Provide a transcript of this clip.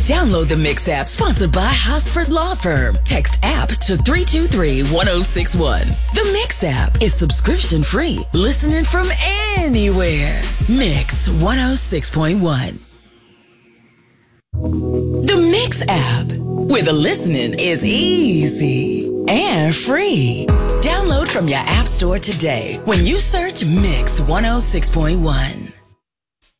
Download the Mix app, sponsored by Hosford Law Firm. Text app to 323-1061. The Mix app is subscription free. Listening from anywhere. Mix 106.1. The Mix app, where the listening is easy and free. Download from your app store today when you search Mix 106.1.